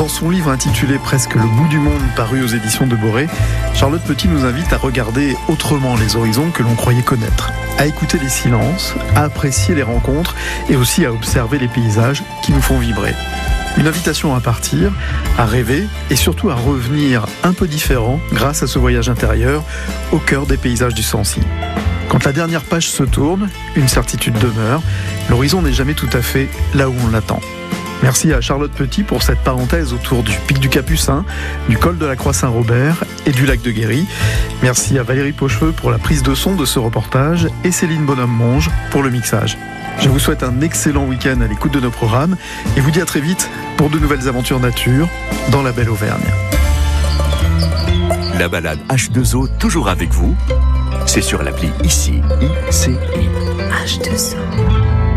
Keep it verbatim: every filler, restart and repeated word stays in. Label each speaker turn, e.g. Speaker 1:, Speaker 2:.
Speaker 1: son livre intitulé Presque le bout du monde, paru aux éditions de Boré, Charlotte Petit nous invite à regarder autrement les horizons que l'on croyait connaître, à écouter les silences, à apprécier les rencontres et aussi à observer les paysages qui nous font vibrer. Une invitation à partir, à rêver et surtout à revenir un peu différent grâce à ce voyage intérieur au cœur des paysages du Sancy. Quand la dernière page se tourne, une certitude demeure, l'horizon n'est jamais tout à fait là où on l'attend. Merci à Charlotte Petit pour cette parenthèse autour du pic du Capucin, du col de la Croix-Saint-Robert et du lac de Guéry. Merci à Valérie Pocheveux pour la prise de son de ce reportage et Céline Bonhomme-Monge pour le mixage. Je vous souhaite un excellent week-end à l'écoute de nos programmes et vous dis à très vite pour de nouvelles aventures nature dans la belle Auvergne.
Speaker 2: La balade H deux O toujours avec vous, c'est sur l'appli ici, I C I.
Speaker 3: H deux O.